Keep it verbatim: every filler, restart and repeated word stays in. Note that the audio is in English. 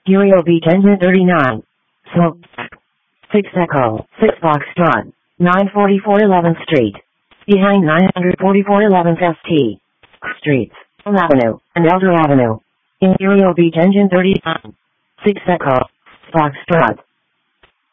Curio Beach Engine thirty-nine. Smoke. six Echo. six Foxtrot. nine forty-four eleventh Street. Behind nine forty-four eleventh Street. Streets. Elm Avenue and Elder Avenue. In Curio Beach Engine thirty-nine. six Echo. Foxtrot.